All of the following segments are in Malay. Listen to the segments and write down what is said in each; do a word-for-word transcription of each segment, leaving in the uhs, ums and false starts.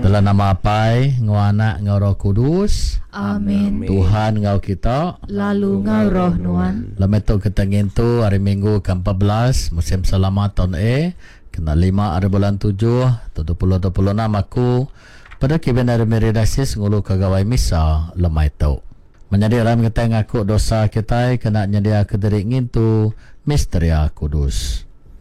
Dalam nama Apai, Ngau Anak, Ngau Roh Kudus. Amin. Tuhan ngau kita, Lalu ngau roh nuan. Lameto ketengin tu hari Minggu ke empat belas musim selamat tahun E kena lima hari bulan tujuh dua puluh dua puluh enam aku pada kiban hari meridasis ngulu kagawai misa lemai tau. Menjadi dalam kita ngaku dosa kita kena nyedia kediri ngintu misteria kudus.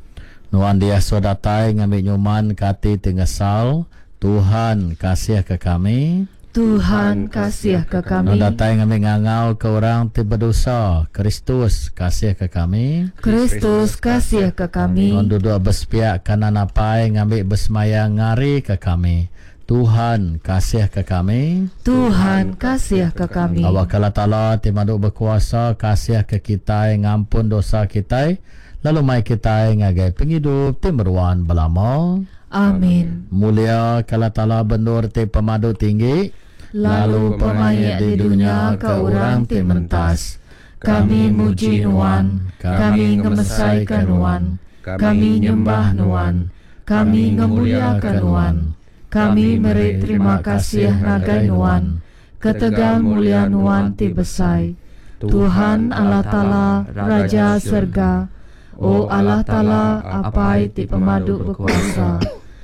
Nuan dia sodatai ngambil nyuman kati tingesal. Tuhan kasih ke kami. Tuhan kasih ke kami. Datai ngambil ngangau ke orang tiba dosa. Kristus kasih ke kami. Kristus kasih ke kami. Non duduk bersepiak kanan apai ngambil bersemayang ngari ke kami. Tuhan kasih ke kami. Tuhan kasih ke kami. Awak Allah Ta'ala timaduk berkuasa kasih ke kita ngampun dosa kita. Lalu mai kita ngagai penghidup timeruan belama. Amin. Mulia Allah Ta'ala bendur ti pemadu tinggi. Lalu pemayat di dunia ke orang ti mentas. Kami muji nuan, kami ngemesaikan nuan, kami nyembah nuan, kami ngemuliakan nuan, kami meri terima kasih nagai nuan, ketegal mulia nuan ti besai. Tuhan Allah Ta'ala Raja Serga, O Allah Ta'ala apai ti pemadu berkuasa.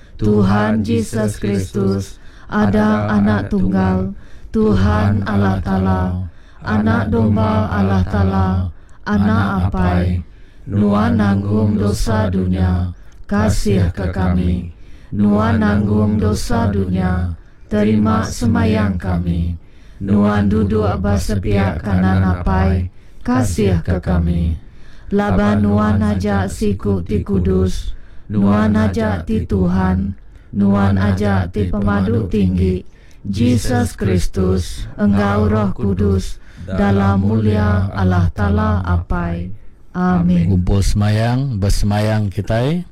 Tuhan Yesus Kristus ada anak tunggal, Tuhan Allah Ta'ala, anak domba Allah Ta'ala, anak apai, nuan nanggung dosa dunia, kasih ke kami. Nuan nanggung dosa dunia, terima semayang kami. Nuan duduk bersepiak kanan apai, kasih ke kami. Laban nuan ajak siku ti kudus, nuan ajak ti Tuhan, nuan ajak ti pemadu tinggi, Yesus Kristus, Engkau Roh Kudus, dalam mulia Allah Ta'ala apai. Amin. Kumpul semayang, bersemayang kita.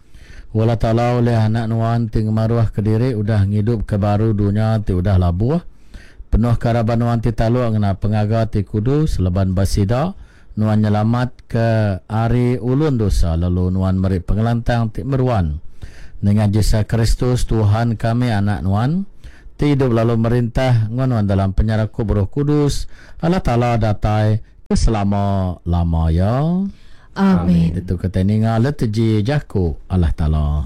Wala Ta'ala oleh anak nuan ting maruah kediri udah ngidup ke baru dunia ti udah labuh. Penuh karaban nuan ti talu ngena pengaga ti kudus leban basida. Nuan nyelamat ke ari ulun dosa lalu nuan meri pengelantang ti meruan. Dengan Yesus Kristus Tuhan kami anak nuan ti hidup lalu merintah ngonuan dalam penyerah Roh Kudus Allah Ta'ala datai keselama-lama ya. Amin. Itu kata ninga letuji jaku Allah Ta'ala.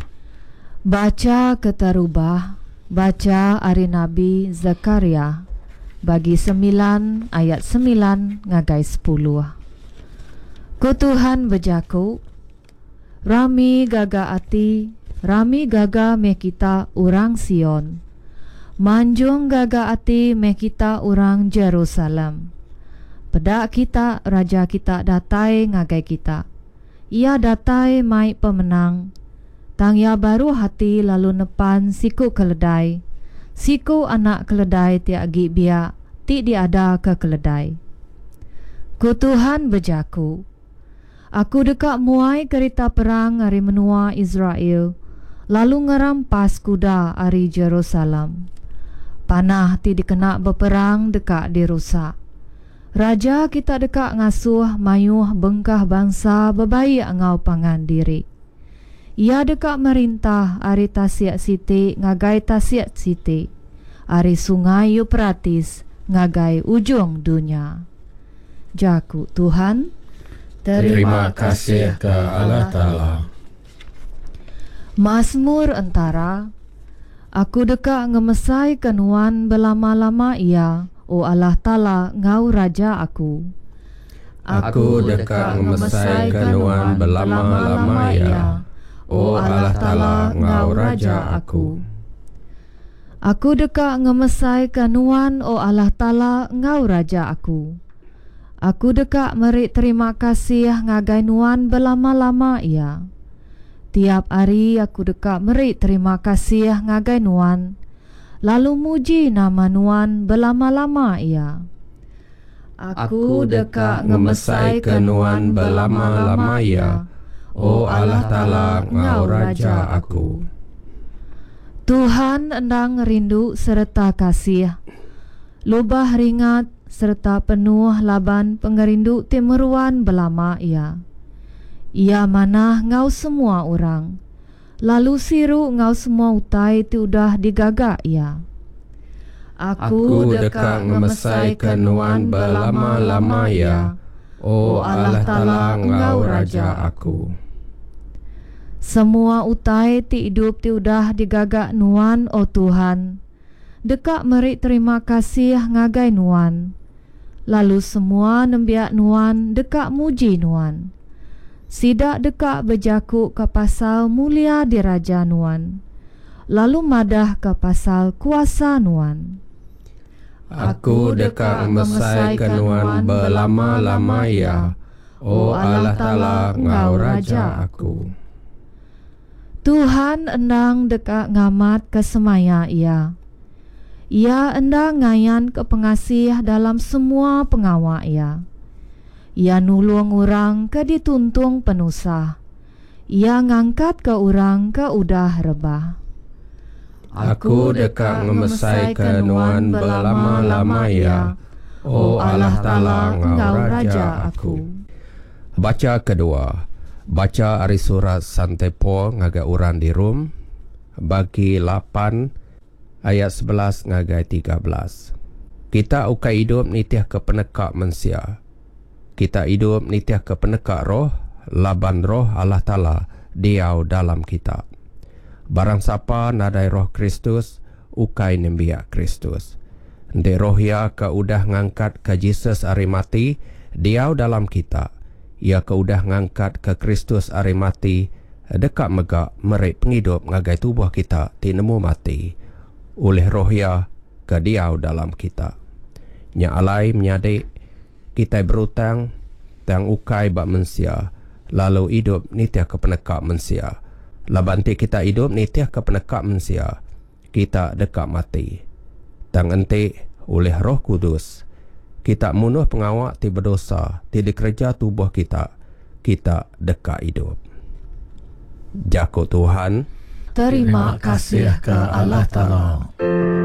Baca ketarubah, baca ari Nabi Zakaria bagi sembilan ayat sembilan ngagai sepuluh. Ku Tuhan bejaku, rami gaga ati, rami gaga me kita orang Sion, manjung gaga ati me kita orang Jerusalem. Pedak kita, raja kita datai ngagai kita. Ia datai mai pemenang. Tang ia baru hati lalu nepan siku keledai. Siku anak keledai tiak gi biak, ti diada ke keledai. Ku Tuhan bejaku. Aku dekat muai kereta perang hari menua Israel, lalu ngerampas kuda hari Jerusalem. Panah ti dikena berperang dekat dirusak. Raja kita dekat ngasuh mayuh bengkah bangsa bebaik ngau pangan diri. Ia dekat merintah hari Tasiak Siti ngagai Tasiak Siti, hari sungai Euphrates ngagai ujung dunia. Jaku Tuhan, terima kasih ke Allah Ta'ala. Mazmur antara, aku dekat ngemesai kenuan belama-lama ia, O Allah Ta'ala ngau Raja aku. Aku dekat ngemesai kenuan belama-lama ia, O Allah Ta'ala ngau Raja aku. Aku dekat ngemesai kenuan, O Allah Ta'ala ngau Raja aku. Aku dekat merik terima kasih ngagai nuan belama-lama ia. Tiap hari aku dekat merik terima kasih ngagai nuan, lalu muji nama nuan belama-lama ia. Aku dekat ngemesai kenuan belama-lama ia, O Allah Ta'ala ngau Raja aku. Tuhan endang rindu serta kasih, lubah ringat serta penuh laban pengerindu timeruan belama ia. Ia manah ngau semua orang, Lalu siru ngau semua utai ti udah digagak ia. Aku dekat ngemesai kenuan berlama-lama ya. O Allah Ta'ala engkau Raja aku. Semua utai ti hidup ti udah digagak nuan o Tuhan. Dekak meri terima kasih ngagai nuan. Lalu semua nembiak nuan dekak muji nuan. Sidak dekak bejaku ke pasal mulia di Raja nuan. Lalu madah ke pasal kuasa nuan. Aku dekat memesai kenuan berlama-lama ya. O Allah Ta'ala engkau Raja aku. Tuhan endang dekak ngamat ke semaya ia. Ia endang ngayan ke pengasih dalam semua pengawak ia. Ia nulung orang ke dituntung penusah. Ia ngangkat ke orang ke udah rebah. Aku dekat ngemesai kenuan berlama-lama ya. O Allah Ta'ala engkau Raja aku. Baca kedua. Baca dari surat Santepo ngagai uran di Rom. Bagi lapan ayat sebelas ngagai tiga belas. Kita ukai hidup nitiah ke penekak mensia. Kita hidup nitiah ke penekak roh. Laban roh Allah Ta'ala diau dalam kita. Barang siapa nadai roh Kristus, ukai nembiak Kristus. Nde roh ya ke udah ngangkat ke Jesus ari mati, diau dalam kita. Ia ke udah ngangkat ke Kristus ari mati, dekat megak merik penghidup ngagai tubuh kita ti nemu mati. Oleh roh ya ke diau dalam kita. Nya alai menyadik, kita berutang, tang ukai bak mensia, lalu hidup nitiah ke penekak mensia. Labanti kita hidup nitiah ke penekak mensia, kita dekat mati. Tang enti oleh Roh Kudus, kita munuh pengawak ti berdosa, ti dikerja tubuh kita, kita dekat hidup. Jako Tuhan, Terima kasih ke Allah Ta'ala.